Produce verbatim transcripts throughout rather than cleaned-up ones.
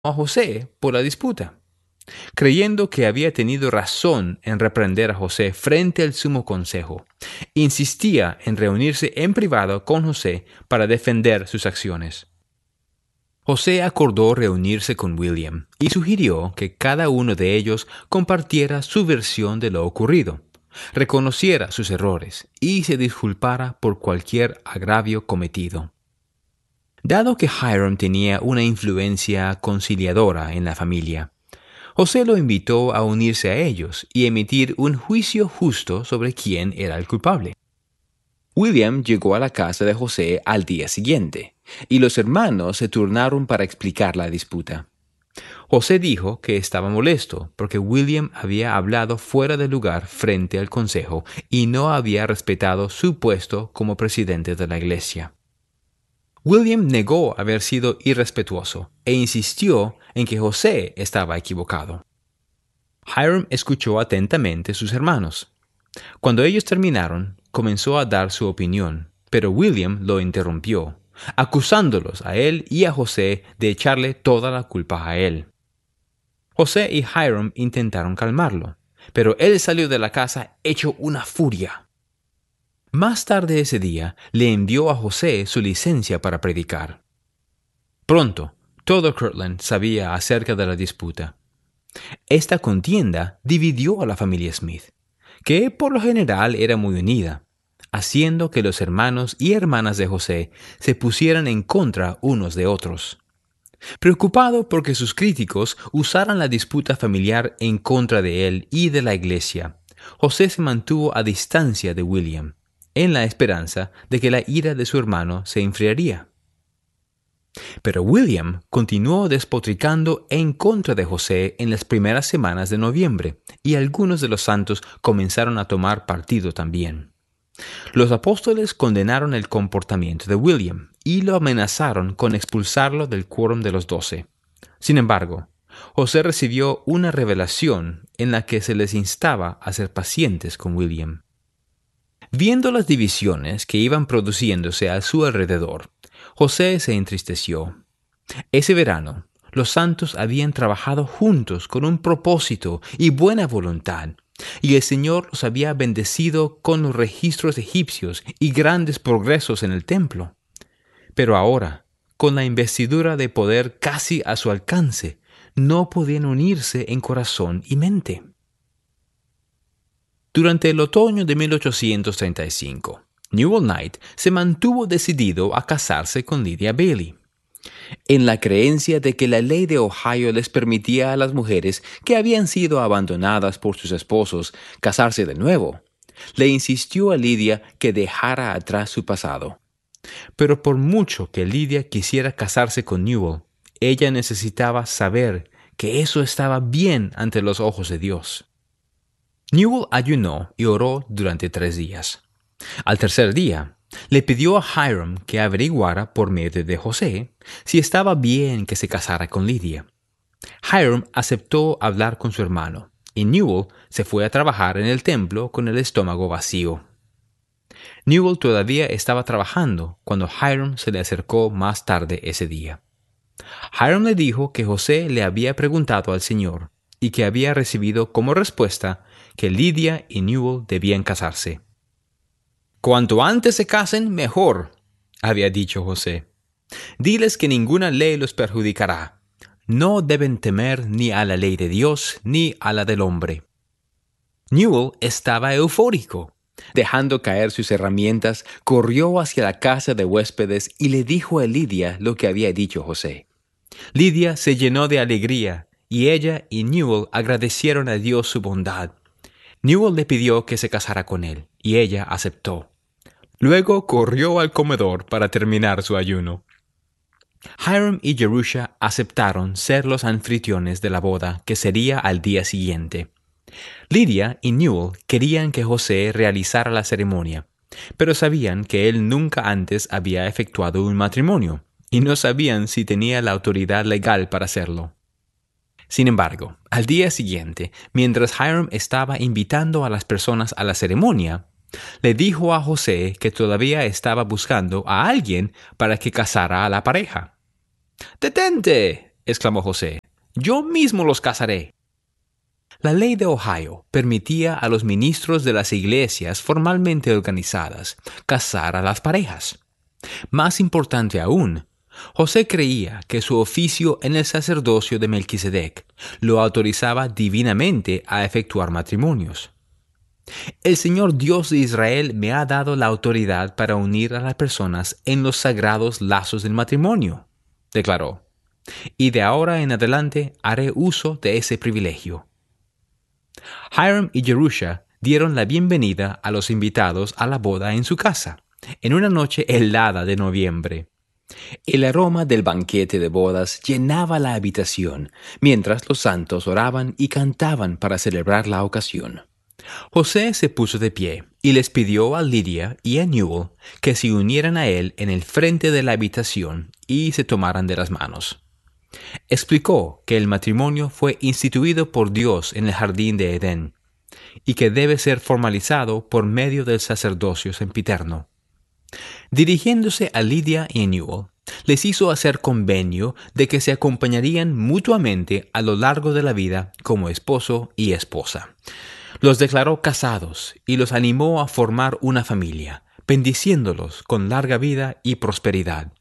a José por la disputa. Creyendo que había tenido razón en reprender a José frente al sumo consejo, insistía en reunirse en privado con José para defender sus acciones. José acordó reunirse con William y sugirió que cada uno de ellos compartiera su versión de lo ocurrido, reconociera sus errores y se disculpara por cualquier agravio cometido. Dado que Hiram tenía una influencia conciliadora en la familia, José lo invitó a unirse a ellos y emitir un juicio justo sobre quién era el culpable. William llegó a la casa de José al día siguiente, y los hermanos se turnaron para explicar la disputa. José dijo que estaba molesto porque William había hablado fuera de lugar frente al consejo y no había respetado su puesto como presidente de la iglesia. William negó haber sido irrespetuoso e insistió en que José estaba equivocado. Hiram escuchó atentamente a sus hermanos. Cuando ellos terminaron, comenzó a dar su opinión, pero William lo interrumpió, acusándolos a él y a José de echarle toda la culpa a él. José y Hiram intentaron calmarlo, pero él salió de la casa hecho una furia. Más tarde ese día le envió a José su licencia para predicar. Pronto, todo Kirtland sabía acerca de la disputa. Esta contienda dividió a la familia Smith, que por lo general era muy unida, haciendo que los hermanos y hermanas de José se pusieran en contra unos de otros. Preocupado porque sus críticos usaran la disputa familiar en contra de él y de la iglesia, José se mantuvo a distancia de William, en la esperanza de que la ira de su hermano se enfriaría. Pero William continuó despotricando en contra de José en las primeras semanas de noviembre, y algunos de los santos comenzaron a tomar partido también. Los apóstoles condenaron el comportamiento de William y lo amenazaron con expulsarlo del quórum de los doce. Sin embargo, José recibió una revelación en la que se les instaba a ser pacientes con William. Viendo las divisiones que iban produciéndose a su alrededor, José se entristeció. Ese verano, los santos habían trabajado juntos con un propósito y buena voluntad, y el Señor los había bendecido con los registros egipcios y grandes progresos en el templo. Pero ahora, con la investidura de poder casi a su alcance, no podían unirse en corazón y mente. Durante el otoño de mil ochocientos treinta y cinco, Newell Knight se mantuvo decidido a casarse con Lydia Bailey. En la creencia de que la ley de Ohio les permitía a las mujeres que habían sido abandonadas por sus esposos casarse de nuevo, le insistió a Lydia que dejara atrás su pasado. Pero por mucho que Lydia quisiera casarse con Newell, ella necesitaba saber que eso estaba bien ante los ojos de Dios. Newell ayunó y oró durante tres días. Al tercer día, le pidió a Hiram que averiguara por medio de José si estaba bien que se casara con Lydia. Hiram aceptó hablar con su hermano, y Newell se fue a trabajar en el templo con el estómago vacío. Newell todavía estaba trabajando cuando Hiram se le acercó más tarde ese día. Hiram le dijo que José le había preguntado al Señor y que había recibido como respuesta que Lydia y Newell debían casarse. «Cuanto antes se casen, mejor», había dicho José. «Diles que ninguna ley los perjudicará. No deben temer ni a la ley de Dios ni a la del hombre». Newell estaba eufórico. Dejando caer sus herramientas, corrió hacia la casa de huéspedes y le dijo a Lydia lo que había dicho José. Lydia se llenó de alegría, y ella y Newell agradecieron a Dios su bondad. Newell le pidió que se casara con él, y ella aceptó. Luego corrió al comedor para terminar su ayuno. Hiram y Jerusha aceptaron ser los anfitriones de la boda que sería al día siguiente. Lydia y Newell querían que José realizara la ceremonia, pero sabían que él nunca antes había efectuado un matrimonio, y no sabían si tenía la autoridad legal para hacerlo. Sin embargo, al día siguiente, mientras Hiram estaba invitando a las personas a la ceremonia, le dijo a José que todavía estaba buscando a alguien para que casara a la pareja. «¡Detente!», exclamó José. «Yo mismo los casaré». La ley de Ohio permitía a los ministros de las iglesias formalmente organizadas casar a las parejas. Más importante aún, José creía que su oficio en el sacerdocio de Melquisedec lo autorizaba divinamente a efectuar matrimonios. «El Señor Dios de Israel me ha dado la autoridad para unir a las personas en los sagrados lazos del matrimonio», declaró, «y de ahora en adelante haré uso de ese privilegio». Hiram y Jerusha dieron la bienvenida a los invitados a la boda en su casa, en una noche helada de noviembre. El aroma del banquete de bodas llenaba la habitación, mientras los santos oraban y cantaban para celebrar la ocasión. José se puso de pie y les pidió a Lidia y a Newell que se unieran a él en el frente de la habitación y se tomaran de las manos. Explicó que el matrimonio fue instituido por Dios en el jardín de Edén y que debe ser formalizado por medio del sacerdocio sempiterno. Dirigiéndose a Lidia y a Newell, les hizo hacer convenio de que se acompañarían mutuamente a lo largo de la vida como esposo y esposa. Los declaró casados y los animó a formar una familia, bendiciéndolos con larga vida y prosperidad.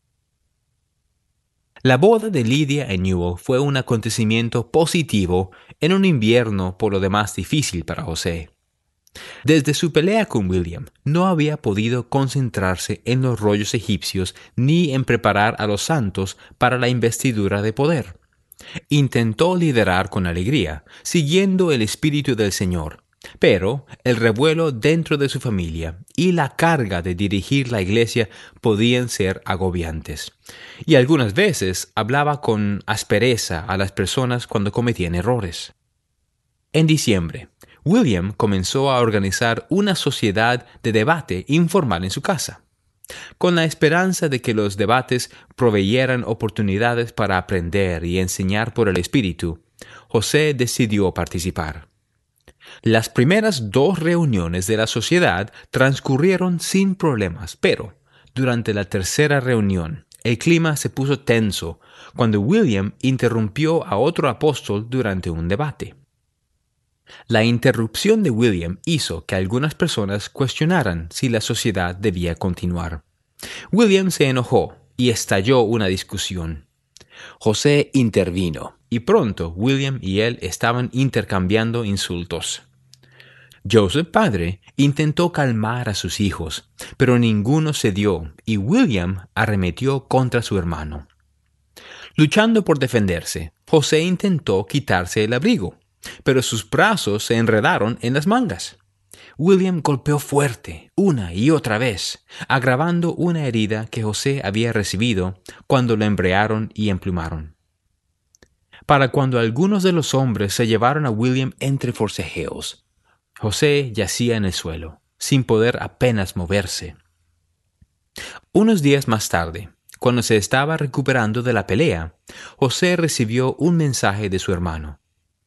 La boda de Lidia y Newell fue un acontecimiento positivo en un invierno por lo demás difícil para José. Desde su pelea con William, no había podido concentrarse en los rollos egipcios ni en preparar a los santos para la investidura de poder. Intentó liderar con alegría, siguiendo el espíritu del Señor, pero el revuelo dentro de su familia y la carga de dirigir la iglesia podían ser agobiantes. Y algunas veces hablaba con aspereza a las personas cuando cometían errores. En diciembre, William comenzó a organizar una sociedad de debate informal en su casa, con la esperanza de que los debates proveyeran oportunidades para aprender y enseñar por el Espíritu. José decidió participar. Las primeras dos reuniones de la sociedad transcurrieron sin problemas, pero durante la tercera reunión, el clima se puso tenso cuando William interrumpió a otro apóstol durante un debate. La interrupción de William hizo que algunas personas cuestionaran si la sociedad debía continuar. William se enojó y estalló una discusión. José intervino, y pronto William y él estaban intercambiando insultos. Joseph, padre, intentó calmar a sus hijos, pero ninguno cedió y William arremetió contra su hermano. Luchando por defenderse, José intentó quitarse el abrigo, pero sus brazos se enredaron en las mangas. William golpeó fuerte una y otra vez, agravando una herida que José había recibido cuando lo embrearon y emplumaron. Para cuando algunos de los hombres se llevaron a William entre forcejeos, José yacía en el suelo, sin poder apenas moverse. Unos días más tarde, cuando se estaba recuperando de la pelea, José recibió un mensaje de su hermano.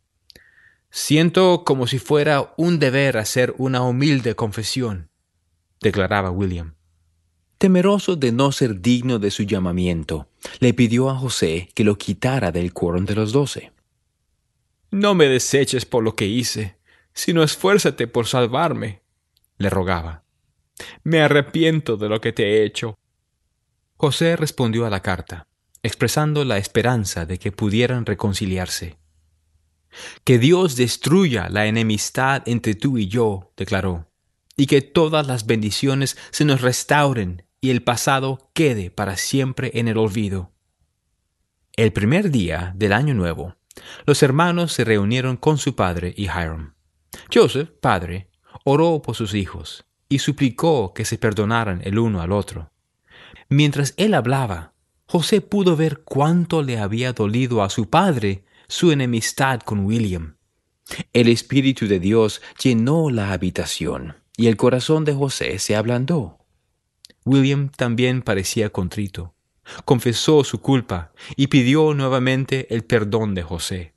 «Siento como si fuera un deber hacer una humilde confesión», declaraba William. Temeroso de no ser digno de su llamamiento, le pidió a José que lo quitara del quórum de los doce. «No me deseches por lo que hice, sino esfuérzate por salvarme», le rogaba. «Me arrepiento de lo que te he hecho». José respondió a la carta, expresando la esperanza de que pudieran reconciliarse. «Que Dios destruya la enemistad entre tú y yo», declaró, «y que todas las bendiciones se nos restauren y el pasado quede para siempre en el olvido». El primer día del año nuevo, los hermanos se reunieron con su padre y Hiram. Joseph, padre, oró por sus hijos y suplicó que se perdonaran el uno al otro. Mientras él hablaba, José pudo ver cuánto le había dolido a su padre su enemistad con William. El Espíritu de Dios llenó la habitación y el corazón de José se ablandó. William también parecía contrito. Confesó su culpa y pidió nuevamente el perdón de José.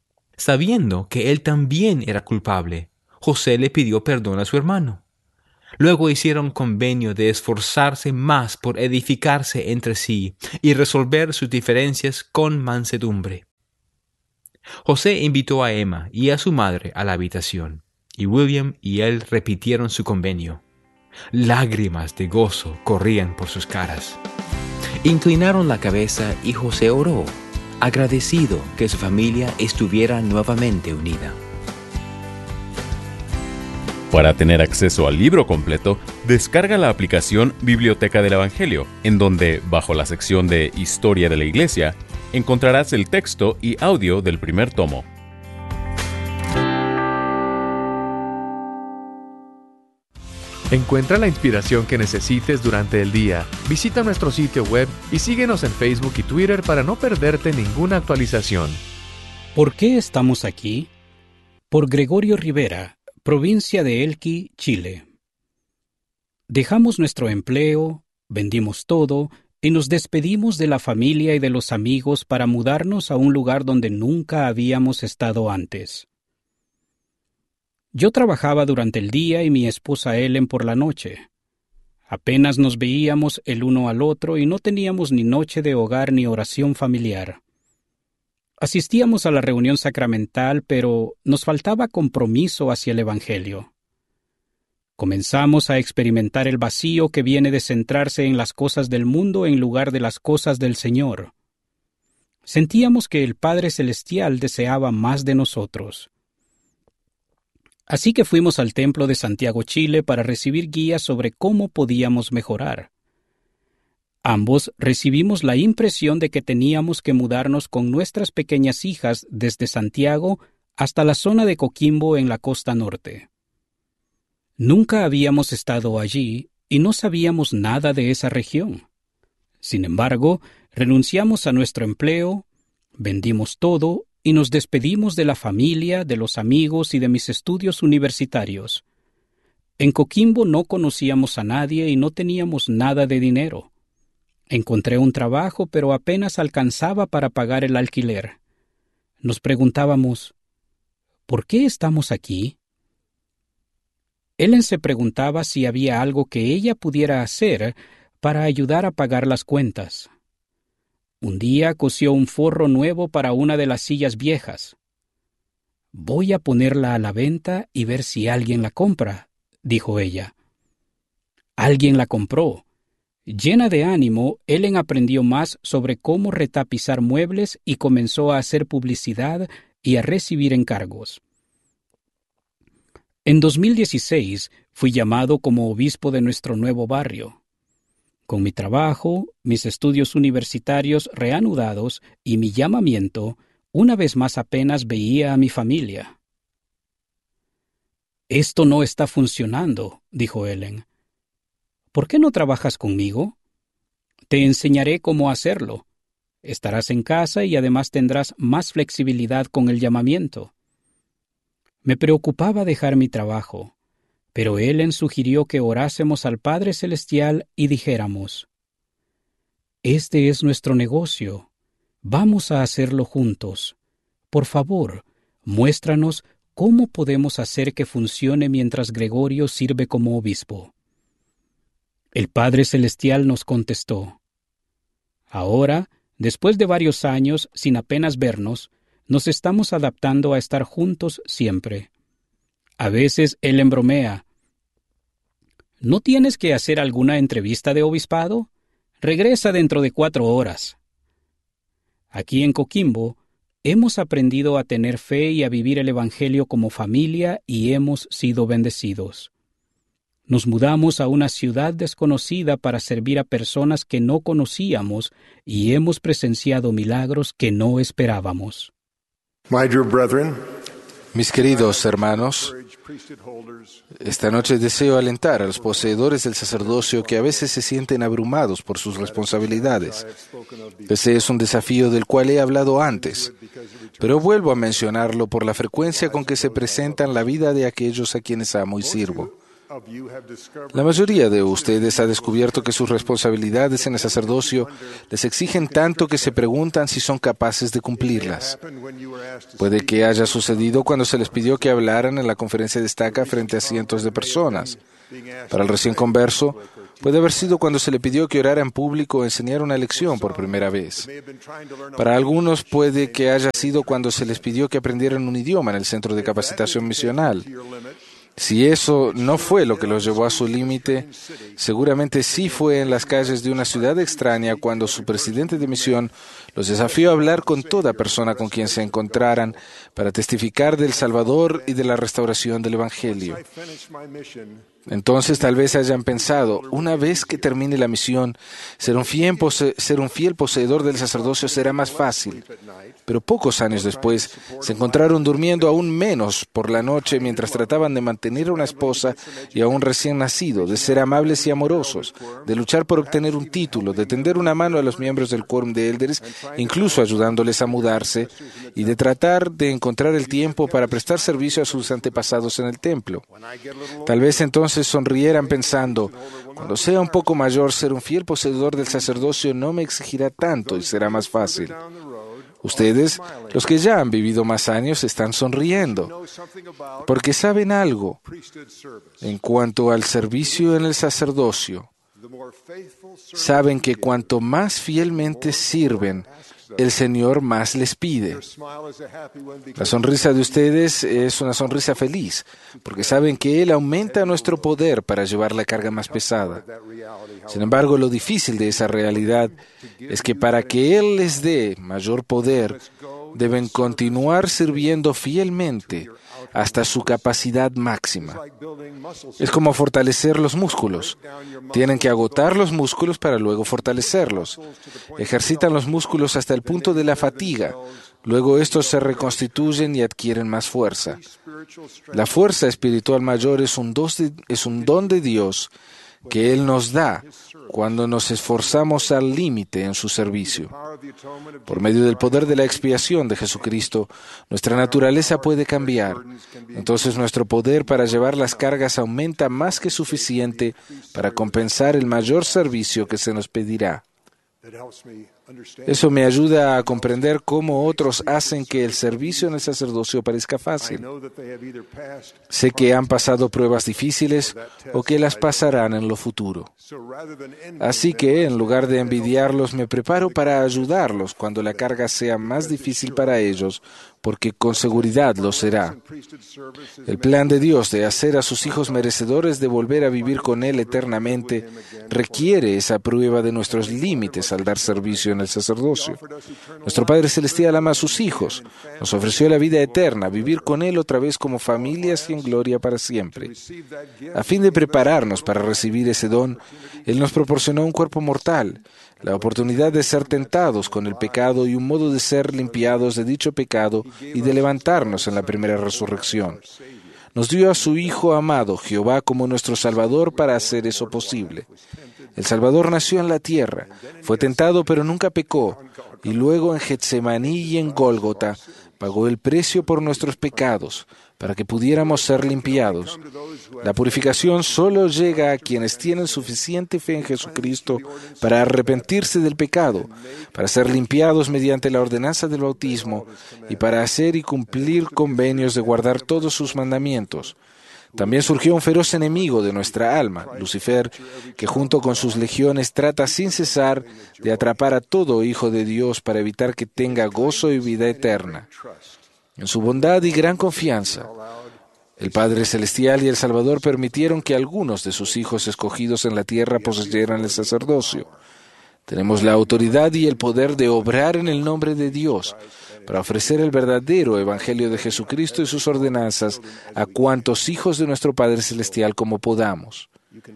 Sabiendo que él también era culpable, José le pidió perdón a su hermano. Luego hicieron convenio de esforzarse más por edificarse entre sí y resolver sus diferencias con mansedumbre. José invitó a Emma y a su madre a la habitación, y William y él repitieron su convenio. Lágrimas de gozo corrían por sus caras. Inclinaron la cabeza y José oró, agradecido que su familia estuviera nuevamente unida. Para tener acceso al libro completo, descarga la aplicación Biblioteca del Evangelio, en donde, bajo la sección de Historia de la Iglesia, encontrarás el texto y audio del primer tomo. Encuentra la inspiración que necesites durante el día. Visita nuestro sitio web y síguenos en Facebook y Twitter para no perderte ninguna actualización. ¿Por qué estamos aquí? Por Gregorio Rivera, provincia de Elqui, Chile. Dejamos nuestro empleo, vendimos todo y nos despedimos de la familia y de los amigos para mudarnos a un lugar donde nunca habíamos estado antes. Yo trabajaba durante el día y mi esposa Ellen por la noche. Apenas nos veíamos el uno al otro y no teníamos ni noche de hogar ni oración familiar. Asistíamos a la reunión sacramental, pero nos faltaba compromiso hacia el Evangelio. Comenzamos a experimentar el vacío que viene de centrarse en las cosas del mundo en lugar de las cosas del Señor. Sentíamos que el Padre Celestial deseaba más de nosotros. Así que fuimos al templo de Santiago, Chile, para recibir guías sobre cómo podíamos mejorar. Ambos recibimos la impresión de que teníamos que mudarnos con nuestras pequeñas hijas desde Santiago hasta la zona de Coquimbo en la costa norte. Nunca habíamos estado allí y no sabíamos nada de esa región. Sin embargo, renunciamos a nuestro empleo, vendimos todo y nos despedimos de la familia, de los amigos y de mis estudios universitarios. En Coquimbo no conocíamos a nadie y no teníamos nada de dinero. Encontré un trabajo, pero apenas alcanzaba para pagar el alquiler. Nos preguntábamos, ¿por qué estamos aquí? Ellen se preguntaba si había algo que ella pudiera hacer para ayudar a pagar las cuentas. Un día cosió un forro nuevo para una de las sillas viejas. «Voy a ponerla a la venta y ver si alguien la compra», dijo ella. Alguien la compró. Llena de ánimo, Ellen aprendió más sobre cómo retapizar muebles y comenzó a hacer publicidad y a recibir encargos. En dos mil dieciséis fui llamado como obispo de nuestro nuevo barrio. Con mi trabajo, mis estudios universitarios reanudados y mi llamamiento, una vez más apenas veía a mi familia. «Esto no está funcionando», dijo Ellen. «¿Por qué no trabajas conmigo? Te enseñaré cómo hacerlo. Estarás en casa y además tendrás más flexibilidad con el llamamiento». Me preocupaba dejar mi trabajo, pero Ellen sugirió que orásemos al Padre Celestial y dijéramos, «Este es nuestro negocio. Vamos a hacerlo juntos. Por favor, muéstranos cómo podemos hacer que funcione mientras Gregorio sirve como obispo». El Padre Celestial nos contestó, «Ahora, después de varios años sin apenas vernos, nos estamos adaptando a estar juntos siempre». A veces Ellen bromea, «¿No tienes que hacer alguna entrevista de obispado? Regresa dentro de cuatro horas». Aquí en Coquimbo, hemos aprendido a tener fe y a vivir el Evangelio como familia y hemos sido bendecidos. Nos mudamos a una ciudad desconocida para servir a personas que no conocíamos y hemos presenciado milagros que no esperábamos. My dear brethren, Mis queridos hermanos, esta noche deseo alentar a los poseedores del sacerdocio que a veces se sienten abrumados por sus responsabilidades. Ese es un desafío del cual he hablado antes, pero vuelvo a mencionarlo por la frecuencia con que se presenta en la vida de aquellos a quienes amo y sirvo. La mayoría de ustedes ha descubierto que sus responsabilidades en el sacerdocio les exigen tanto que se preguntan si son capaces de cumplirlas. Puede que haya sucedido cuando se les pidió que hablaran en la conferencia de estaca frente a cientos de personas. Para el recién converso, puede haber sido cuando se le pidió que orara en público o enseñara una lección por primera vez. Para algunos puede que haya sido cuando se les pidió que aprendieran un idioma en el centro de capacitación misional. Si eso no fue lo que los llevó a su límite, seguramente sí fue en las calles de una ciudad extraña cuando su presidente de misión los desafió a hablar con toda persona con quien se encontraran para testificar del Salvador y de la restauración del Evangelio. Entonces tal vez hayan pensado, una vez que termine la misión, ser un fiel, pose- ser un fiel poseedor del sacerdocio será más fácil. Pero pocos años después se encontraron durmiendo aún menos por la noche mientras trataban de mantener a una esposa y a un recién nacido, de ser amables y amorosos, de luchar por obtener un título, de tender una mano a los miembros del quórum de élderes, incluso ayudándoles a mudarse, y de tratar de encontrar el tiempo para prestar servicio a sus antepasados en el templo. Tal vez entonces sonrieran pensando, cuando sea un poco mayor, ser un fiel poseedor del sacerdocio no me exigirá tanto y será más fácil. Ustedes, los que ya han vivido más años, están sonriendo, porque saben algo en cuanto al servicio en el sacerdocio. Saben que cuanto más fielmente sirven, el Señor más les pide. La sonrisa de ustedes es una sonrisa feliz, porque saben que Él aumenta nuestro poder para llevar la carga más pesada. Sin embargo, lo difícil de esa realidad es que para que Él les dé mayor poder, deben continuar sirviendo fielmente hasta su capacidad máxima. Es como fortalecer los músculos. Tienen que agotar los músculos para luego fortalecerlos. Ejercitan los músculos hasta el punto de la fatiga. Luego estos se reconstituyen y adquieren más fuerza. La fuerza espiritual mayor es un don de, es un don de Dios que Él nos da cuando nos esforzamos al límite en su servicio. Por medio del poder de la expiación de Jesucristo, nuestra naturaleza puede cambiar. Entonces nuestro poder para llevar las cargas aumenta más que suficiente para compensar el mayor servicio que se nos pedirá. Eso me ayuda a comprender cómo otros hacen que el servicio en el sacerdocio parezca fácil. Sé que han pasado pruebas difíciles o que las pasarán en lo futuro. Así que, en lugar de envidiarlos, me preparo para ayudarlos cuando la carga sea más difícil para ellos, porque con seguridad lo será. El plan de Dios de hacer a sus hijos merecedores de volver a vivir con Él eternamente requiere esa prueba de nuestros límites al dar servicio en el sacerdocio. Nuestro Padre Celestial ama a sus hijos, nos ofreció la vida eterna, vivir con Él otra vez como familias y en gloria para siempre. A fin de prepararnos para recibir ese don, Él nos proporcionó un cuerpo mortal, la oportunidad de ser tentados con el pecado y un modo de ser limpiados de dicho pecado y de levantarnos en la primera resurrección. Nos dio a su Hijo amado, Jehová, como nuestro Salvador para hacer eso posible. El Salvador nació en la tierra, fue tentado pero nunca pecó, y luego en Getsemaní y en Gólgota pagó el precio por nuestros pecados, para que pudiéramos ser limpiados. La purificación solo llega a quienes tienen suficiente fe en Jesucristo para arrepentirse del pecado, para ser limpiados mediante la ordenanza del bautismo y para hacer y cumplir convenios de guardar todos sus mandamientos. También surgió un feroz enemigo de nuestra alma, Lucifer, que junto con sus legiones trata sin cesar de atrapar a todo hijo de Dios para evitar que tenga gozo y vida eterna. En su bondad y gran confianza, el Padre Celestial y el Salvador permitieron que algunos de sus hijos escogidos en la tierra poseyeran el sacerdocio. Tenemos la autoridad y el poder de obrar en el nombre de Dios para ofrecer el verdadero Evangelio de Jesucristo y sus ordenanzas a cuantos hijos de nuestro Padre Celestial como podamos.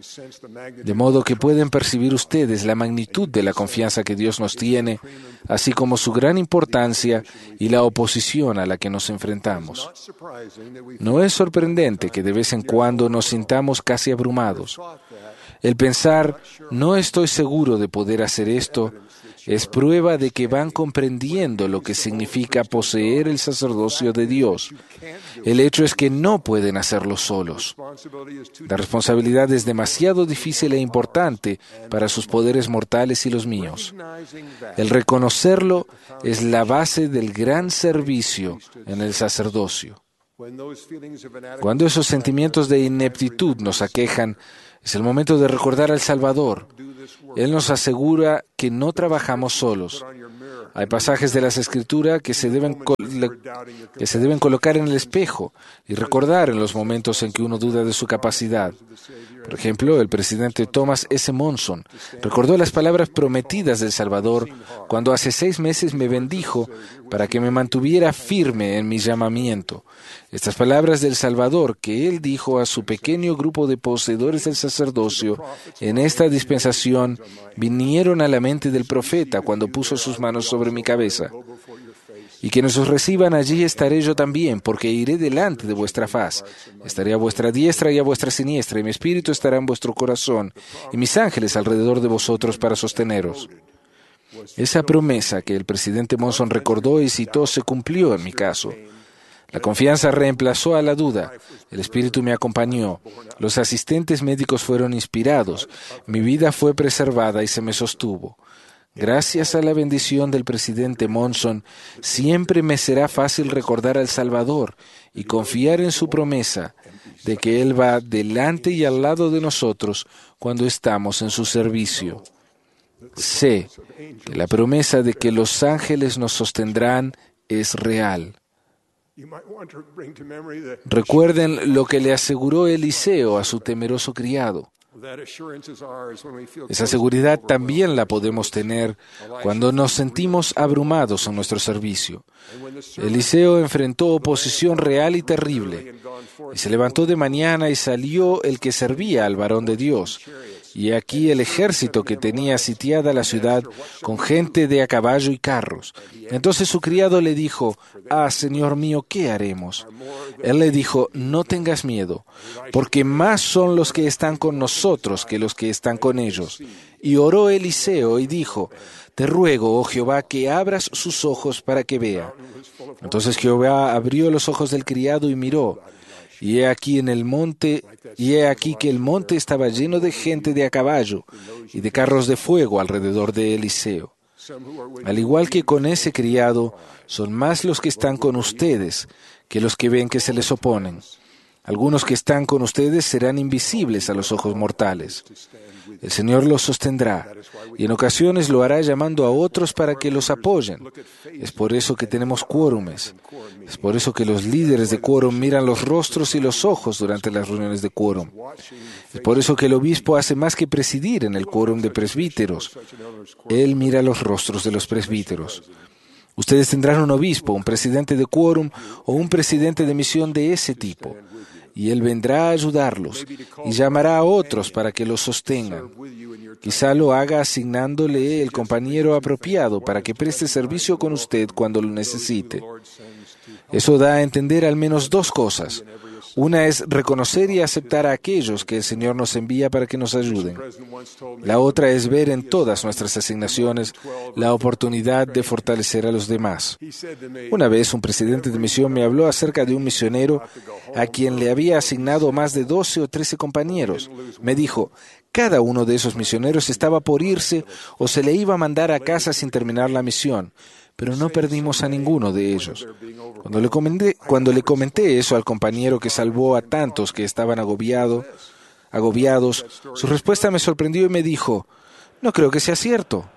De modo que pueden percibir ustedes la magnitud de la confianza que Dios nos tiene, así como su gran importancia y la oposición a la que nos enfrentamos. No es sorprendente que de vez en cuando nos sintamos casi abrumados. El pensar, no estoy seguro de poder hacer esto, Es prueba de que van comprendiendo lo que significa poseer el sacerdocio de Dios. El hecho es que no pueden hacerlo solos. La responsabilidad es demasiado difícil e importante para sus poderes mortales y los míos. El reconocerlo es la base del gran servicio en el sacerdocio. Cuando esos sentimientos de ineptitud nos aquejan, es el momento de recordar al Salvador. Él nos asegura que no trabajamos solos. Hay pasajes de las Escrituras que se deben, que se deben colocar en el espejo y recordar en los momentos en que uno duda de su capacidad. Por ejemplo, el presidente Thomas S. Monson recordó las palabras prometidas del Salvador cuando hace seis meses me bendijo para que me mantuviera firme en mi llamamiento. Estas palabras del Salvador que él dijo a su pequeño grupo de poseedores del sacerdocio en esta dispensación vinieron a la mente del profeta cuando puso sus manos sobre mi cabeza. Y quienes os reciban allí estaré yo también, porque iré delante de vuestra faz. Estaré a vuestra diestra y a vuestra siniestra, y mi espíritu estará en vuestro corazón, y mis ángeles alrededor de vosotros para sosteneros. Esa promesa que el presidente Monson recordó y citó se cumplió en mi caso. La confianza reemplazó a la duda. El Espíritu me acompañó. Los asistentes médicos fueron inspirados. Mi vida fue preservada y se me sostuvo. Gracias a la bendición del presidente Monson, siempre me será fácil recordar al Salvador y confiar en su promesa de que Él va delante y al lado de nosotros cuando estamos en su servicio. Sé que la promesa de que los ángeles nos sostendrán es real. Recuerden lo que le aseguró Eliseo a su temeroso criado. Esa seguridad también la podemos tener cuando nos sentimos abrumados en nuestro servicio. Eliseo enfrentó oposición real y terrible, y se levantó de mañana y salió el que servía al varón de Dios. Y aquí el ejército que tenía sitiada la ciudad con gente de a caballo y carros. Entonces su criado le dijo, «Ah, Señor mío, ¿qué haremos?» Él le dijo, «No tengas miedo, porque más son los que están con nosotros que los que están con ellos». Y oró Eliseo y dijo, «Te ruego, oh Jehová, que abras sus ojos para que vea». Entonces Jehová abrió los ojos del criado y miró. Y he aquí en el monte, y he aquí que el monte estaba lleno de gente de a caballo y de carros de fuego alrededor de Eliseo. Al igual que con ese criado, son más los que están con ustedes que los que ven que se les oponen. Algunos que están con ustedes serán invisibles a los ojos mortales. El Señor los sostendrá, y en ocasiones lo hará llamando a otros para que los apoyen. Es por eso que tenemos quórumes. Es por eso que los líderes de quórum miran los rostros y los ojos durante las reuniones de quórum. Es por eso que el obispo hace más que presidir en el quórum de presbíteros. Él mira los rostros de los presbíteros. Ustedes tendrán un obispo, un presidente de quórum o un presidente de misión de ese tipo. Y él vendrá a ayudarlos y llamará a otros para que los sostengan. Quizá lo haga asignándole el compañero apropiado para que preste servicio con usted cuando lo necesite. Eso da a entender al menos dos cosas. Una es reconocer y aceptar a aquellos que el Señor nos envía para que nos ayuden. La otra es ver en todas nuestras asignaciones la oportunidad de fortalecer a los demás. Una vez un presidente de misión me habló acerca de un misionero a quien le había asignado más de doce o trece compañeros. Me dijo, cada uno de esos misioneros estaba por irse o se le iba a mandar a casa sin terminar la misión. Pero no perdimos a ninguno de ellos. Cuando le comenté, cuando le comenté eso al compañero que salvó a tantos que estaban agobiado, agobiados, su respuesta me sorprendió y me dijo, no creo que sea cierto.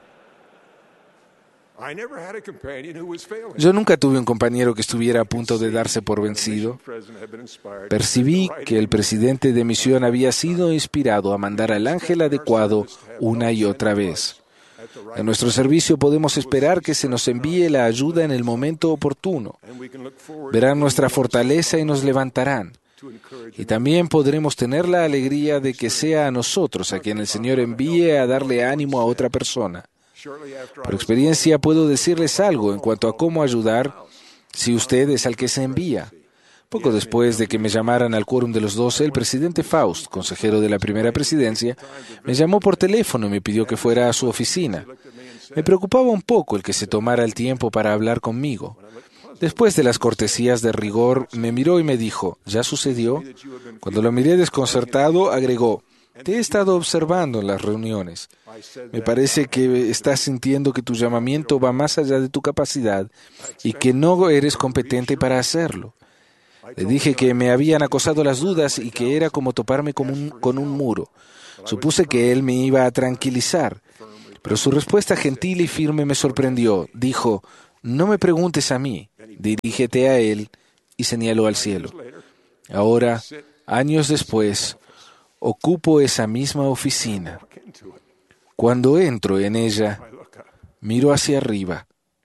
Yo nunca tuve un compañero que estuviera a punto de darse por vencido. Percibí que el presidente de misión había sido inspirado a mandar al ángel adecuado una y otra vez. En nuestro servicio podemos esperar que se nos envíe la ayuda en el momento oportuno. Verán nuestra fortaleza y nos levantarán. Y también podremos tener la alegría de que sea a nosotros a quien el Señor envíe a darle ánimo a otra persona. Por experiencia puedo decirles algo en cuanto a cómo ayudar si usted es al que se envía. Poco después de que me llamaran al quórum de los doce, el presidente Faust, consejero de la primera presidencia, me llamó por teléfono y me pidió que fuera a su oficina. Me preocupaba un poco el que se tomara el tiempo para hablar conmigo. Después de las cortesías de rigor, me miró y me dijo, ¿ya sucedió? Cuando lo miré desconcertado, agregó, te he estado observando en las reuniones. Me parece que estás sintiendo que tu llamamiento va más allá de tu capacidad y que no eres competente para hacerlo. Le dije que me habían acosado las dudas y que era como toparme con un, con un muro. Supuse que él me iba a tranquilizar, pero su respuesta gentil y firme me sorprendió. Dijo, no me preguntes a mí, dirígete a él, y señaló al cielo. Ahora, años después, ocupo esa misma oficina. Cuando entro en ella, miro hacia arriba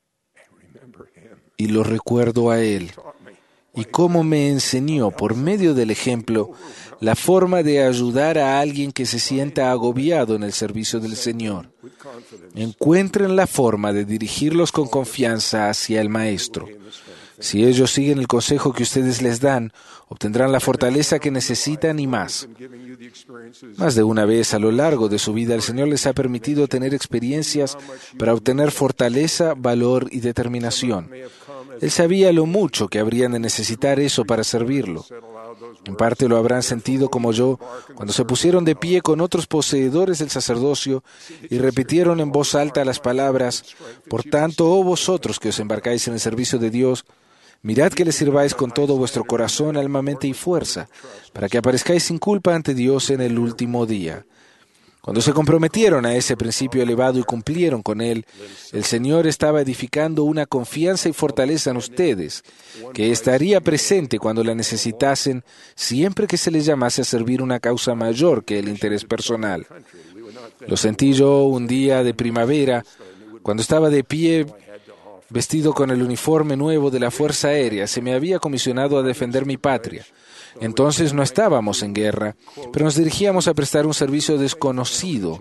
y lo recuerdo a él y cómo me enseñó por medio del ejemplo la forma de ayudar a alguien que se sienta agobiado en el servicio del Señor. Encuentren la forma de dirigirlos con confianza hacia el Maestro. Si ellos siguen el consejo que ustedes les dan, obtendrán la fortaleza que necesitan y más. Más de una vez a lo largo de su vida, el Señor les ha permitido tener experiencias para obtener fortaleza, valor y determinación. Él sabía lo mucho que habrían de necesitar eso para servirlo. En parte lo habrán sentido como yo, cuando se pusieron de pie con otros poseedores del sacerdocio y repitieron en voz alta las palabras, «Por tanto, oh vosotros que os embarcáis en el servicio de Dios, mirad que le sirváis con todo vuestro corazón, alma, mente y fuerza, para que aparezcáis sin culpa ante Dios en el último día». Cuando se comprometieron a ese principio elevado y cumplieron con él, el Señor estaba edificando una confianza y fortaleza en ustedes, que estaría presente cuando la necesitasen, siempre que se les llamase a servir una causa mayor que el interés personal. Lo sentí yo un día de primavera, cuando estaba de pie, vestido con el uniforme nuevo de la Fuerza Aérea. Se me había comisionado a defender mi patria. Entonces no estábamos en guerra, pero nos dirigíamos a prestar un servicio desconocido.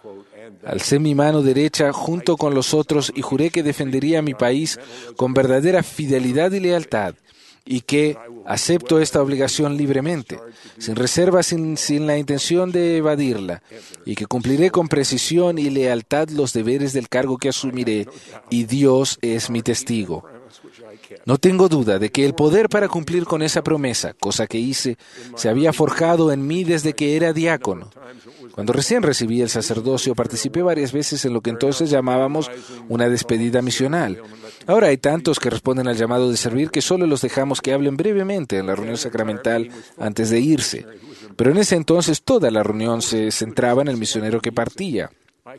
Alcé mi mano derecha junto con los otros y juré que defendería a mi país con verdadera fidelidad y lealtad, y que acepto esta obligación libremente, sin reservas, sin, sin la intención de evadirla, y que cumpliré con precisión y lealtad los deberes del cargo que asumiré, y Dios es mi testigo. No tengo duda de que el poder para cumplir con esa promesa, cosa que hice, se había forjado en mí desde que era diácono. Cuando recién recibí el sacerdocio, participé varias veces en lo que entonces llamábamos una despedida misional. Ahora hay tantos que responden al llamado de servir que solo los dejamos que hablen brevemente en la reunión sacramental antes de irse. Pero en ese entonces toda la reunión se centraba en el misionero que partía.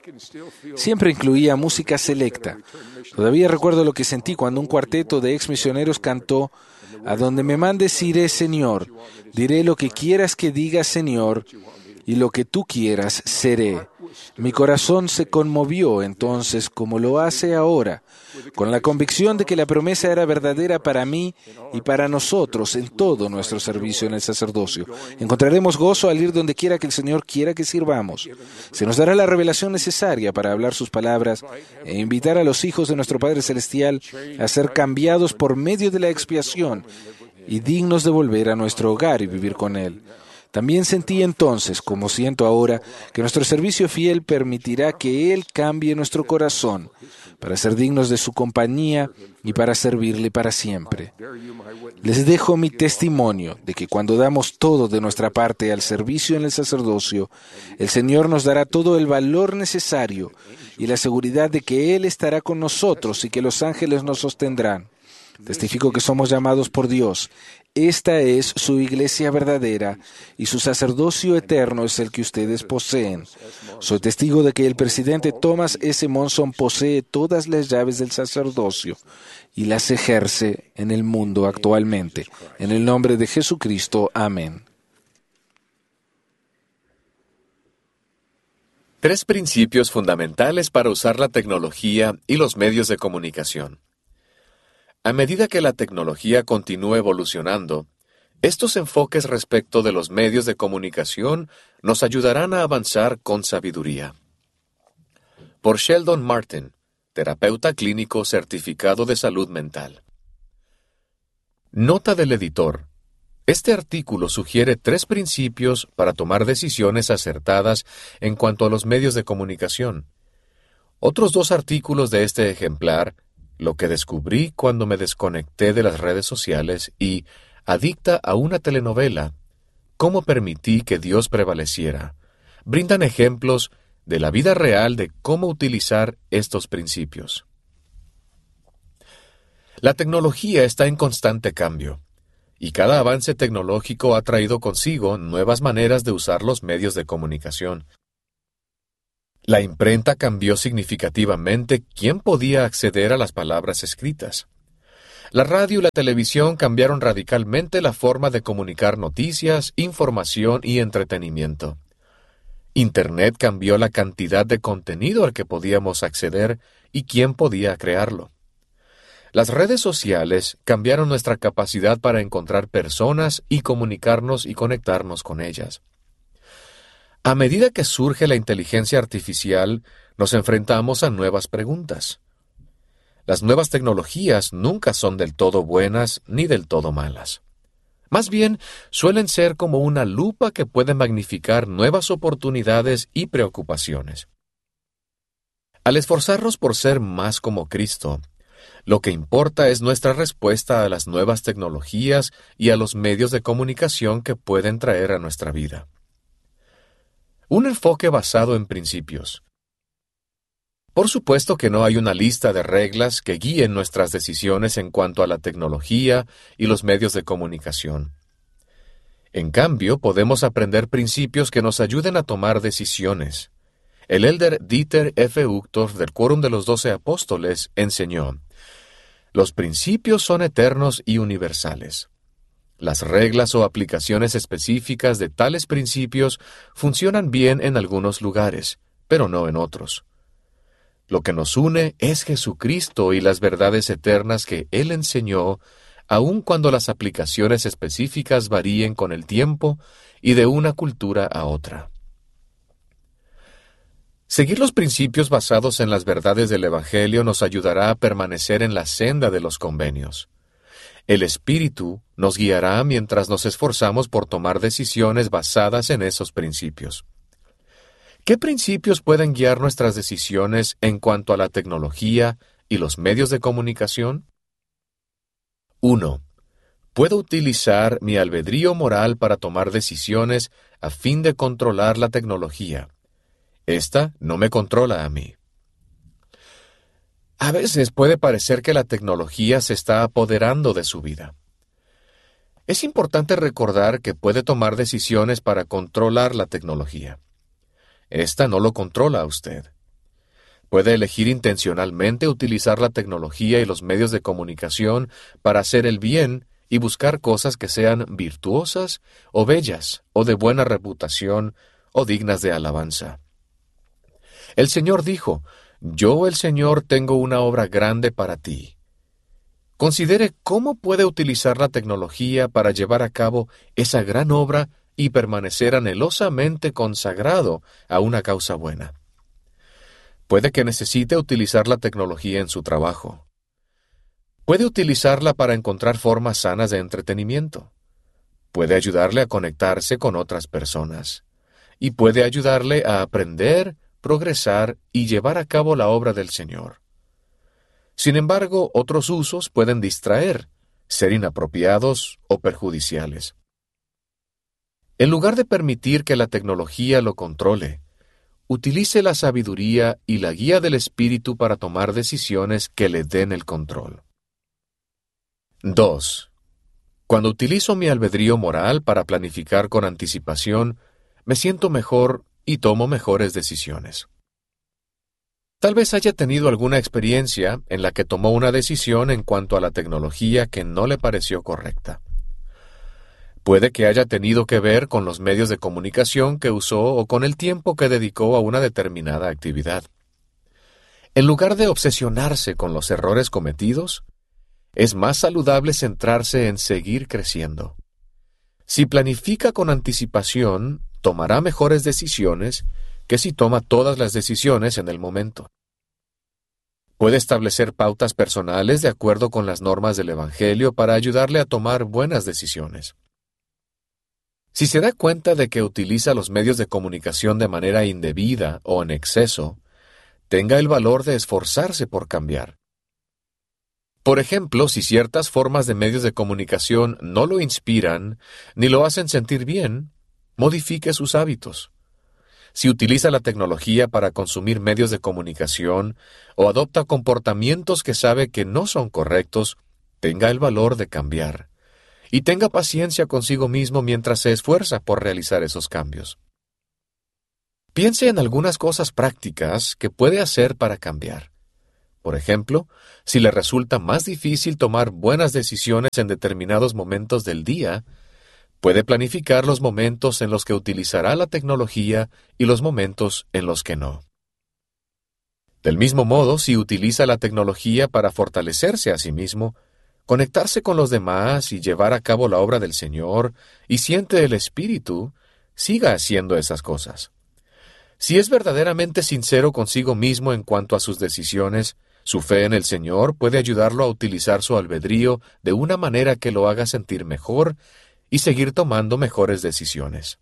Siempre incluía música selecta. Todavía recuerdo lo que sentí cuando un cuarteto de ex misioneros cantó: «A donde me mandes iré, Señor, diré lo que quieras que diga, Señor, y lo que tú quieras seré». Mi corazón se conmovió entonces, como lo hace ahora, con la convicción de que la promesa era verdadera para mí y para nosotros en todo nuestro servicio en el sacerdocio. Encontraremos gozo al ir donde quiera que el Señor quiera que sirvamos. Se nos dará la revelación necesaria para hablar sus palabras e invitar a los hijos de nuestro Padre Celestial a ser cambiados por medio de la expiación y dignos de volver a nuestro hogar y vivir con Él. También sentí entonces, como siento ahora, que nuestro servicio fiel permitirá que Él cambie nuestro corazón para ser dignos de su compañía y para servirle para siempre. Les dejo mi testimonio de que cuando damos todo de nuestra parte al servicio en el sacerdocio, el Señor nos dará todo el valor necesario y la seguridad de que Él estará con nosotros y que los ángeles nos sostendrán. Testifico que somos llamados por Dios. Esta es su iglesia verdadera y su sacerdocio eterno es el que ustedes poseen. Soy testigo de que el presidente Thomas S. Monson posee todas las llaves del sacerdocio y las ejerce en el mundo actualmente. En el nombre de Jesucristo. Amén. Tres principios fundamentales para usar la tecnología y los medios de comunicación. A medida que la tecnología continúa evolucionando, estos enfoques respecto de los medios de comunicación nos ayudarán a avanzar con sabiduría. Por Sheldon Martin, terapeuta clínico certificado de salud mental. Nota del editor. Este artículo sugiere tres principios para tomar decisiones acertadas en cuanto a los medios de comunicación. Otros dos artículos de este ejemplar, Lo que descubrí cuando me desconecté de las redes sociales y Adicta a una telenovela, ¿cómo permití que Dios prevaleciera?, brindan ejemplos de la vida real de cómo utilizar estos principios. La tecnología está en constante cambio, y cada avance tecnológico ha traído consigo nuevas maneras de usar los medios de comunicación. La imprenta cambió significativamente quién podía acceder a las palabras escritas. La radio y la televisión cambiaron radicalmente la forma de comunicar noticias, información y entretenimiento. Internet cambió la cantidad de contenido al que podíamos acceder y quién podía crearlo. Las redes sociales cambiaron nuestra capacidad para encontrar personas y comunicarnos y conectarnos con ellas. A medida que surge la inteligencia artificial, nos enfrentamos a nuevas preguntas. Las nuevas tecnologías nunca son del todo buenas ni del todo malas. Más bien, suelen ser como una lupa que puede magnificar nuevas oportunidades y preocupaciones. Al esforzarnos por ser más como Cristo, lo que importa es nuestra respuesta a las nuevas tecnologías y a los medios de comunicación que pueden traer a nuestra vida. Un enfoque basado en principios. Por supuesto que no hay una lista de reglas que guíen nuestras decisiones en cuanto a la tecnología y los medios de comunicación. En cambio, podemos aprender principios que nos ayuden a tomar decisiones. El elder Dieter F. Uchtdorf del Quórum de los Doce Apóstoles enseñó: los principios son eternos y universales. Las reglas o aplicaciones específicas de tales principios funcionan bien en algunos lugares, pero no en otros. Lo que nos une es Jesucristo y las verdades eternas que Él enseñó, aun cuando las aplicaciones específicas varíen con el tiempo y de una cultura a otra. Seguir los principios basados en las verdades del Evangelio nos ayudará a permanecer en la senda de los convenios. El Espíritu nos guiará mientras nos esforzamos por tomar decisiones basadas en esos principios. ¿Qué principios pueden guiar nuestras decisiones en cuanto a la tecnología y los medios de comunicación? uno. Puedo utilizar mi albedrío moral para tomar decisiones a fin de controlar la tecnología. Esta no me controla a mí. A veces puede parecer que la tecnología se está apoderando de su vida. Es importante recordar que puede tomar decisiones para controlar la tecnología. Esta no lo controla a usted. Puede elegir intencionalmente utilizar la tecnología y los medios de comunicación para hacer el bien y buscar cosas que sean virtuosas o bellas o de buena reputación o dignas de alabanza. El Señor dijo: «Yo, el Señor, tengo una obra grande para ti». Considere cómo puede utilizar la tecnología para llevar a cabo esa gran obra y permanecer anhelosamente consagrado a una causa buena. Puede que necesite utilizar la tecnología en su trabajo. Puede utilizarla para encontrar formas sanas de entretenimiento. Puede ayudarle a conectarse con otras personas. Y puede ayudarle a aprender, progresar y llevar a cabo la obra del Señor. Sin embargo, otros usos pueden distraer, ser inapropiados o perjudiciales. En lugar de permitir que la tecnología lo controle, utilice la sabiduría y la guía del Espíritu para tomar decisiones que le den el control. dos. Cuando utilizo mi albedrío moral para planificar con anticipación, me siento mejor y tomo mejores decisiones. Tal vez haya tenido alguna experiencia en la que tomó una decisión en cuanto a la tecnología que no le pareció correcta. Puede que haya tenido que ver con los medios de comunicación que usó o con el tiempo que dedicó a una determinada actividad. En lugar de obsesionarse con los errores cometidos, es más saludable centrarse en seguir creciendo. Si planifica con anticipación, tomará mejores decisiones que si toma todas las decisiones en el momento. Puede establecer pautas personales de acuerdo con las normas del Evangelio para ayudarle a tomar buenas decisiones. Si se da cuenta de que utiliza los medios de comunicación de manera indebida o en exceso, tenga el valor de esforzarse por cambiar. Por ejemplo, si ciertas formas de medios de comunicación no lo inspiran ni lo hacen sentir bien, modifique sus hábitos. Si utiliza la tecnología para consumir medios de comunicación o adopta comportamientos que sabe que no son correctos, tenga el valor de cambiar. Y tenga paciencia consigo mismo mientras se esfuerza por realizar esos cambios. Piense en algunas cosas prácticas que puede hacer para cambiar. Por ejemplo, si le resulta más difícil tomar buenas decisiones en determinados momentos del día, puede planificar los momentos en los que utilizará la tecnología y los momentos en los que no. Del mismo modo, si utiliza la tecnología para fortalecerse a sí mismo, conectarse con los demás y llevar a cabo la obra del Señor, y siente el Espíritu, siga haciendo esas cosas. Si es verdaderamente sincero consigo mismo en cuanto a sus decisiones, su fe en el Señor puede ayudarlo a utilizar su albedrío de una manera que lo haga sentir mejor y seguir tomando mejores decisiones.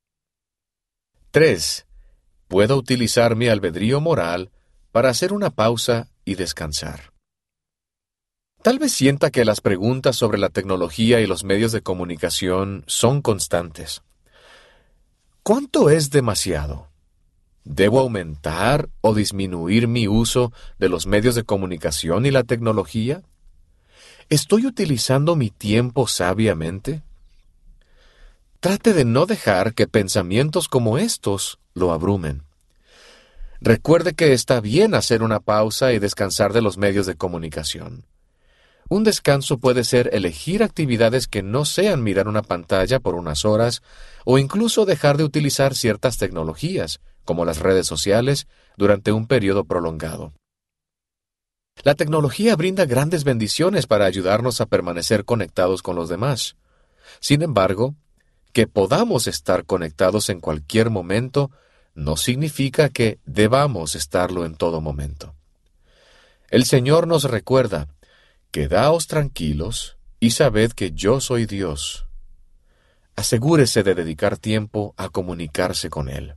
tres. Puedo utilizar mi albedrío moral para hacer una pausa y descansar. Tal vez sienta que las preguntas sobre la tecnología y los medios de comunicación son constantes. ¿Cuánto es demasiado? ¿Debo aumentar o disminuir mi uso de los medios de comunicación y la tecnología? ¿Estoy utilizando mi tiempo sabiamente? Trate de no dejar que pensamientos como estos lo abrumen. Recuerde que está bien hacer una pausa y descansar de los medios de comunicación. Un descanso puede ser elegir actividades que no sean mirar una pantalla por unas horas o incluso dejar de utilizar ciertas tecnologías, como las redes sociales, durante un periodo prolongado. La tecnología brinda grandes bendiciones para ayudarnos a permanecer conectados con los demás. Sin embargo, que podamos estar conectados en cualquier momento no significa que debamos estarlo en todo momento. El Señor nos recuerda: quedaos tranquilos y sabed que yo soy Dios. Asegúrese de dedicar tiempo a comunicarse con Él.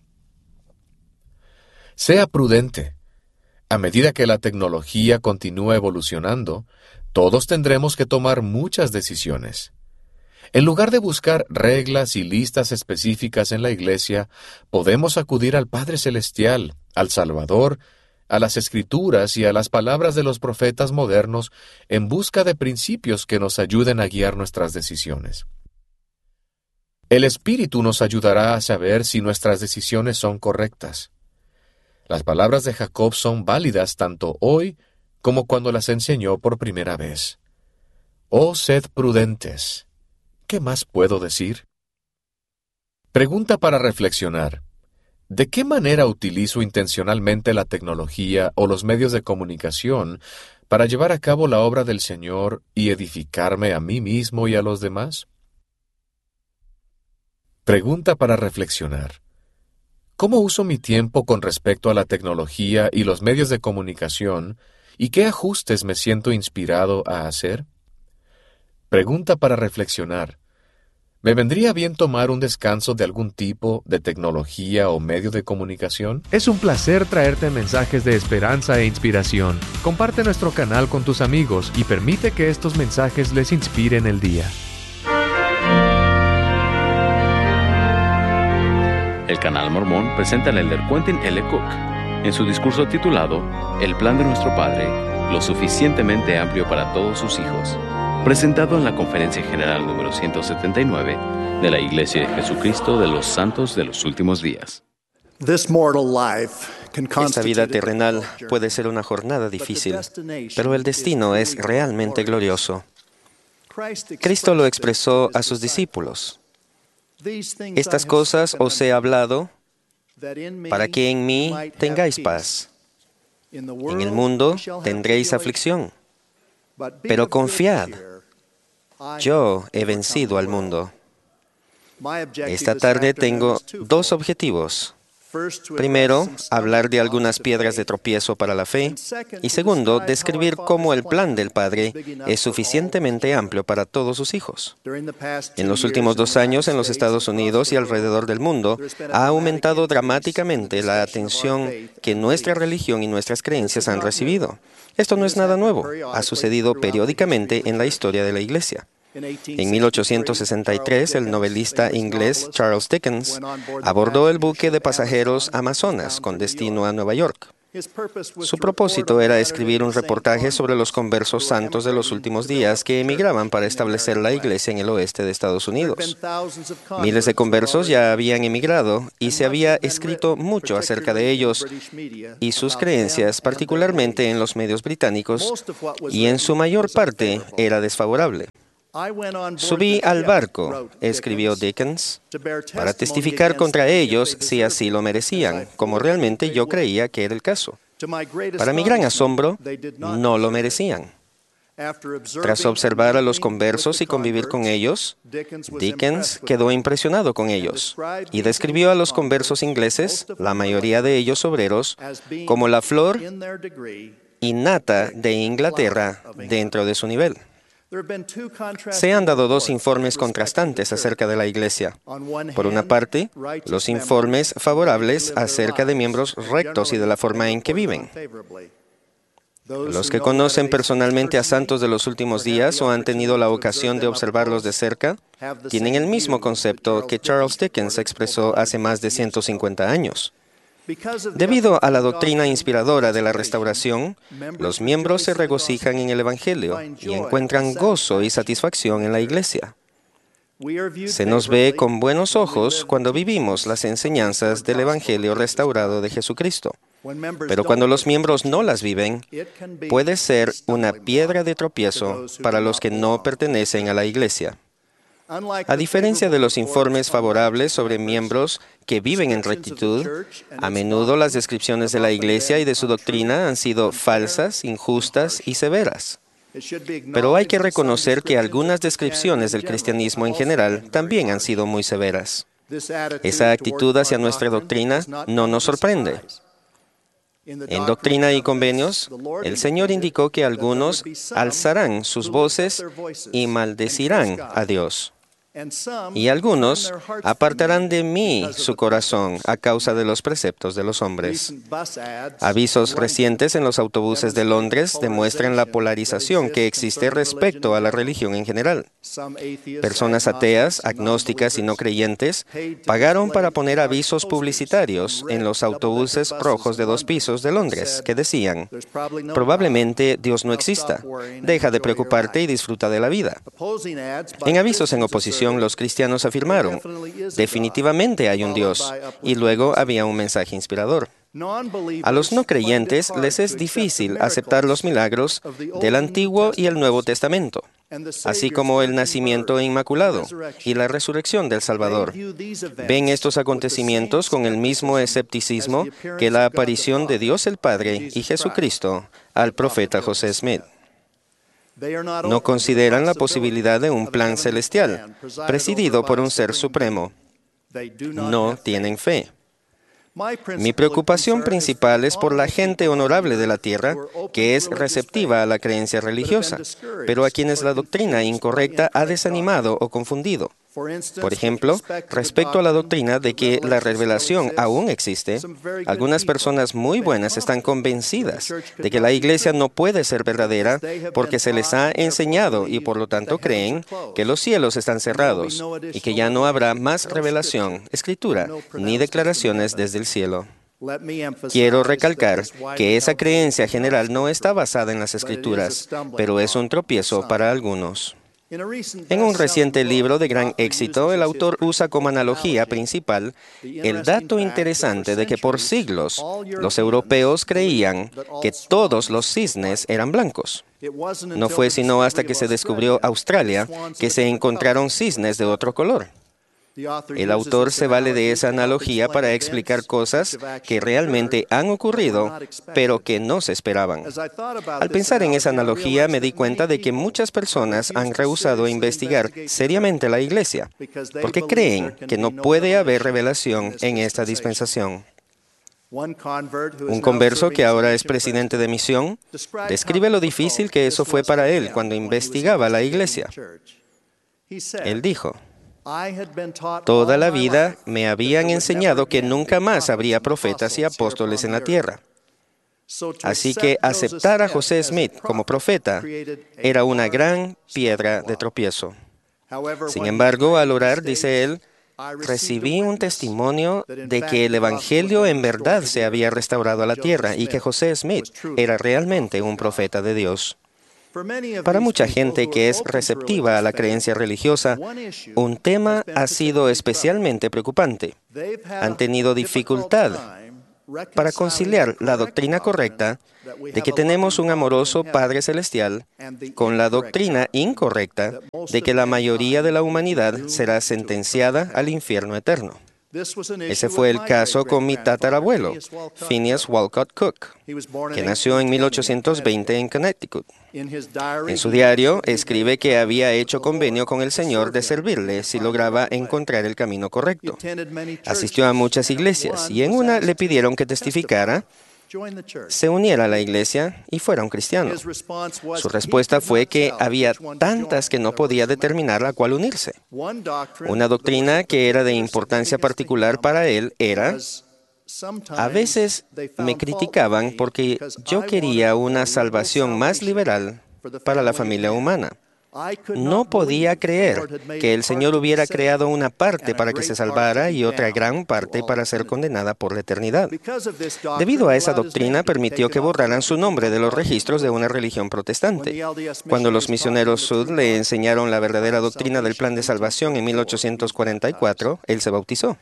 Sea prudente. A medida que la tecnología continúa evolucionando, todos tendremos que tomar muchas decisiones. En lugar de buscar reglas y listas específicas en la Iglesia, podemos acudir al Padre Celestial, al Salvador, a las Escrituras y a las palabras de los profetas modernos en busca de principios que nos ayuden a guiar nuestras decisiones. El Espíritu nos ayudará a saber si nuestras decisiones son correctas. Las palabras de Jacob son válidas tanto hoy como cuando las enseñó por primera vez. Oh, sed prudentes. ¿Qué más puedo decir? Pregunta para reflexionar. ¿De qué manera utilizo intencionalmente la tecnología o los medios de comunicación para llevar a cabo la obra del Señor y edificarme a mí mismo y a los demás? Pregunta para reflexionar. ¿Cómo uso mi tiempo con respecto a la tecnología y los medios de comunicación y qué ajustes me siento inspirado a hacer? Pregunta para reflexionar. ¿Me vendría bien tomar un descanso de algún tipo de tecnología o medio de comunicación? Es un placer traerte mensajes de esperanza e inspiración. Comparte nuestro canal con tus amigos y permite que estos mensajes les inspiren el día. El Canal Mormón presenta al elder Quentin L. Cook en su discurso titulado El plan de nuestro Padre, lo suficientemente amplio para todos sus hijos, presentado en la Conferencia General número ciento setenta y nueve de la Iglesia de Jesucristo de los Santos de los Últimos Días. Esta vida terrenal puede ser una jornada difícil, pero el destino es realmente glorioso. Cristo lo expresó a sus discípulos. Estas cosas os he hablado para que en mí tengáis paz. En el mundo tendréis aflicción, pero confiad, yo he vencido al mundo. Esta tarde tengo dos objetivos. Primero, hablar de algunas piedras de tropiezo para la fe, y segundo, describir cómo el plan del Padre es suficientemente amplio para todos sus hijos. En los últimos dos años, en los Estados Unidos y alrededor del mundo, ha aumentado dramáticamente la atención que nuestra religión y nuestras creencias han recibido. Esto no es nada nuevo, ha sucedido periódicamente en la historia de la Iglesia. En mil ochocientos sesenta y tres, el novelista inglés Charles Dickens abordó el buque de pasajeros Amazonas con destino a Nueva York. Su propósito era escribir un reportaje sobre los conversos santos de los últimos días que emigraban para establecer la iglesia en el oeste de Estados Unidos. Miles de conversos ya habían emigrado y se había escrito mucho acerca de ellos y sus creencias, particularmente en los medios británicos, y en su mayor parte era desfavorable. Subí al barco, escribió Dickens, para testificar contra ellos si así lo merecían, como realmente yo creía que era el caso. Para mi gran asombro, no lo merecían. Tras observar a los conversos y convivir con ellos, Dickens quedó impresionado con ellos y describió a los conversos ingleses, la mayoría de ellos obreros, como la flor innata de Inglaterra dentro de su nivel. Se han dado dos informes contrastantes acerca de la Iglesia. Por una parte, los informes favorables acerca de miembros rectos y de la forma en que viven. Los que conocen personalmente a santos de los últimos días o han tenido la ocasión de observarlos de cerca, tienen el mismo concepto que Charles Dickens expresó hace más de ciento cincuenta años. Debido a la doctrina inspiradora de la restauración, los miembros se regocijan en el Evangelio y encuentran gozo y satisfacción en la Iglesia. Se nos ve con buenos ojos cuando vivimos las enseñanzas del Evangelio restaurado de Jesucristo. Pero cuando los miembros no las viven, puede ser una piedra de tropiezo para los que no pertenecen a la Iglesia. A diferencia de los informes favorables sobre miembros que viven en rectitud, a menudo las descripciones de la Iglesia y de su doctrina han sido falsas, injustas y severas. Pero hay que reconocer que algunas descripciones del cristianismo en general también han sido muy severas. Esa actitud hacia nuestra doctrina no nos sorprende. En Doctrina y Convenios, el Señor indicó que algunos alzarán sus voces y maldecirán a Dios. Y algunos apartarán de mí su corazón a causa de los preceptos de los hombres. Avisos recientes en los autobuses de Londres demuestran la polarización que existe respecto a la religión en general. Personas ateas, agnósticas y no creyentes pagaron para poner avisos publicitarios en los autobuses rojos de dos pisos de Londres que decían: probablemente Dios no exista, deja de preocuparte y disfruta de la vida. En avisos en oposición, los cristianos afirmaron: definitivamente hay un Dios, y luego había un mensaje inspirador. A los no creyentes les es difícil aceptar los milagros del Antiguo y el Nuevo Testamento, así como el nacimiento inmaculado y la resurrección del Salvador. Ven estos acontecimientos con el mismo escepticismo que la aparición de Dios el Padre y Jesucristo al profeta José Smith. No consideran la posibilidad de un plan celestial, presidido por un ser supremo. No tienen fe. Mi preocupación principal es por la gente honorable de la tierra que es receptiva a la creencia religiosa, pero a quienes la doctrina incorrecta ha desanimado o confundido. Por ejemplo, respecto a la doctrina de que la revelación aún existe, algunas personas muy buenas están convencidas de que la Iglesia no puede ser verdadera porque se les ha enseñado y por lo tanto creen que los cielos están cerrados y que ya no habrá más revelación, escritura, ni declaraciones desde el cielo. Quiero recalcar que esa creencia general no está basada en las Escrituras, pero es un tropiezo para algunos. En un reciente libro de gran éxito, el autor usa como analogía principal el dato interesante de que por siglos los europeos creían que todos los cisnes eran blancos. No fue sino hasta que se descubrió Australia que se encontraron cisnes de otro color. El autor se vale de esa analogía para explicar cosas que realmente han ocurrido, pero que no se esperaban. Al pensar en esa analogía, me di cuenta de que muchas personas han rehusado investigar seriamente la Iglesia, porque creen que no puede haber revelación en esta dispensación. Un converso que ahora es presidente de misión describe lo difícil que eso fue para él cuando investigaba la iglesia. Él dijo: toda la vida me habían enseñado que nunca más habría profetas y apóstoles en la tierra. Así que aceptar a José Smith como profeta era una gran piedra de tropiezo. Sin embargo, al orar, dice él, recibí un testimonio de que el Evangelio en verdad se había restaurado a la tierra y que José Smith era realmente un profeta de Dios. Para mucha gente que es receptiva a la creencia religiosa, un tema ha sido especialmente preocupante. Han tenido dificultad para conciliar la doctrina correcta de que tenemos un amoroso Padre Celestial con la doctrina incorrecta de que la mayoría de la humanidad será sentenciada al infierno eterno. Ese fue el caso con mi tatarabuelo, Phineas Walcott Cook, que nació en mil ochocientos veinte en Connecticut. En su diario, escribe que había hecho convenio con el Señor de servirle si lograba encontrar el camino correcto. Asistió a muchas iglesias y en una le pidieron que testificara, se uniera a la iglesia y fuera un cristiano. Su respuesta fue que había tantas que no podía determinar a cuál unirse. Una doctrina que era de importancia particular para él era: a veces me criticaban porque yo quería una salvación más liberal para la familia humana. No podía creer que el Señor hubiera creado una parte para que se salvara y otra gran parte para ser condenada por la eternidad. Debido a esa doctrina, permitió que borraran su nombre de los registros de una religión protestante. Cuando los misioneros Sud le enseñaron la verdadera doctrina del plan de salvación en mil ochocientos cuarenta y cuatro, él se bautizó.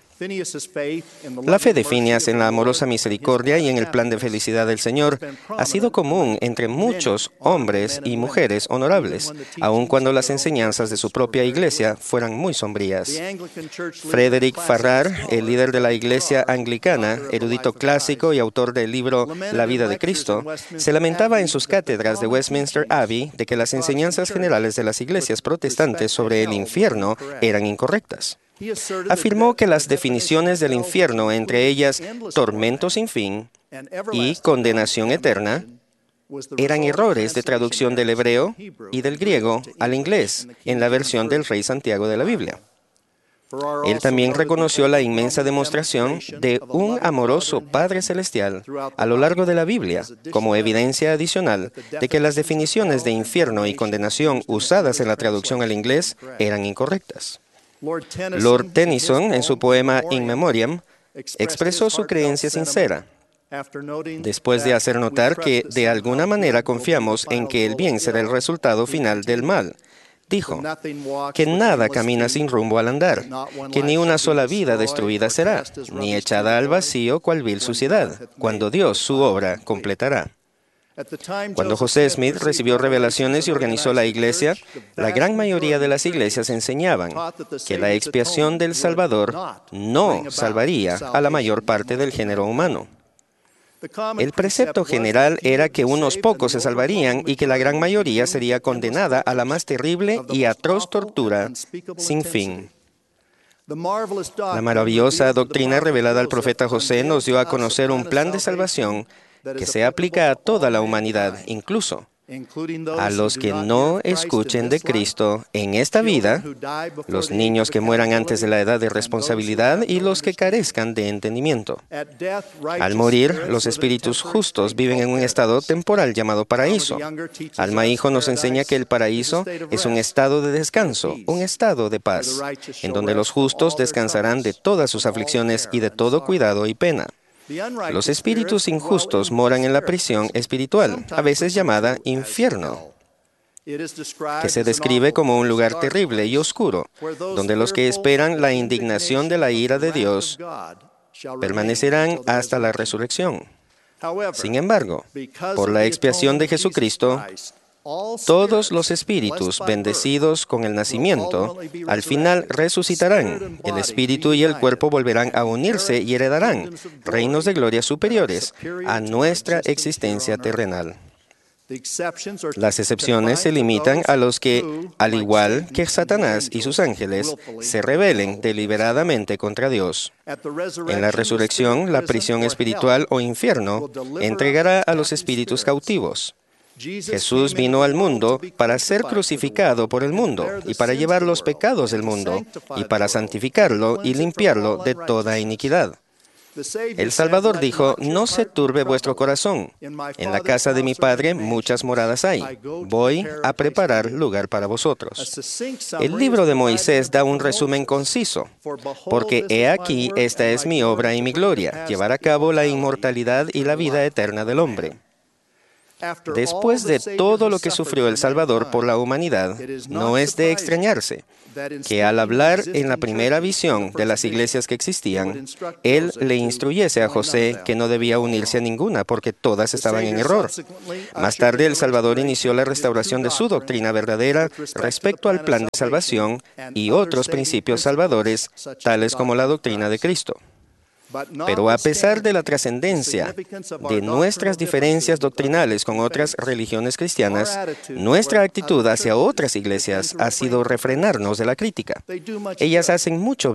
La fe de Phineas en la amorosa misericordia y en el plan de felicidad del Señor ha sido común entre muchos hombres y mujeres honorables, aun cuando las enseñanzas de su propia iglesia fueran muy sombrías. Frederick Farrar, el líder de la iglesia anglicana, erudito clásico y autor del libro La vida de Cristo, se lamentaba en sus cátedras de Westminster Abbey de que las enseñanzas generales de las iglesias protestantes sobre el infierno eran incorrectas. Afirmó que las definiciones del infierno, entre ellas tormento sin fin y condenación eterna, eran errores de traducción del hebreo y del griego al inglés en la versión del Rey Santiago de la Biblia. Él también reconoció la inmensa demostración de un amoroso Padre Celestial a lo largo de la Biblia como evidencia adicional de que las definiciones de infierno y condenación usadas en la traducción al inglés eran incorrectas. Lord Tennyson, en su poema In Memoriam, expresó su creencia sincera, después de hacer notar que de alguna manera confiamos en que el bien será el resultado final del mal. Dijo que nada camina sin rumbo al andar, que ni una sola vida destruida será, ni echada al vacío cual vil suciedad, cuando Dios su obra completará. Cuando José Smith recibió revelaciones y organizó la iglesia, la gran mayoría de las iglesias enseñaban que la expiación del Salvador no salvaría a la mayor parte del género humano. El precepto general era que unos pocos se salvarían y que la gran mayoría sería condenada a la más terrible y atroz tortura sin fin. La maravillosa doctrina revelada al profeta José nos dio a conocer un plan de salvación que se aplica a toda la humanidad, incluso a los que no escuchen de Cristo en esta vida, los niños que mueran antes de la edad de responsabilidad y los que carezcan de entendimiento. Al morir, los espíritus justos viven en un estado temporal llamado paraíso. Alma Hijo nos enseña que el paraíso es un estado de descanso, un estado de paz, en donde los justos descansarán de todas sus aflicciones y de todo cuidado y pena. Los espíritus injustos moran en la prisión espiritual, a veces llamada infierno, que se describe como un lugar terrible y oscuro, donde los que esperan la indignación de la ira de Dios permanecerán hasta la resurrección. Sin embargo, por la expiación de Jesucristo, todos los espíritus bendecidos con el nacimiento, al final resucitarán. El espíritu y el cuerpo volverán a unirse y heredarán reinos de gloria superiores a nuestra existencia terrenal. Las excepciones se limitan a los que, al igual que Satanás y sus ángeles, se rebelen deliberadamente contra Dios. En la resurrección, la prisión espiritual o infierno entregará a los espíritus cautivos. Jesús vino al mundo para ser crucificado por el mundo y para llevar los pecados del mundo y para santificarlo y limpiarlo de toda iniquidad. El Salvador dijo, no se turbe vuestro corazón. En la casa de mi Padre muchas moradas hay. Voy a preparar lugar para vosotros. El libro de Moisés da un resumen conciso, porque he aquí, esta es mi obra y mi gloria, llevar a cabo la inmortalidad y la vida eterna del hombre. Después de todo lo que sufrió el Salvador por la humanidad, no es de extrañarse que al hablar en la primera visión de las iglesias que existían, Él le instruyese a José que no debía unirse a ninguna porque todas estaban en error. Más tarde, el Salvador inició la restauración de su doctrina verdadera respecto al plan de salvación y otros principios salvadores, tales como la doctrina de Cristo. Pero a pesar de la trascendencia de nuestras diferencias doctrinales con otras religiones cristianas, nuestra actitud hacia otras iglesias ha sido refrenarnos de la crítica. Ellas hacen mucho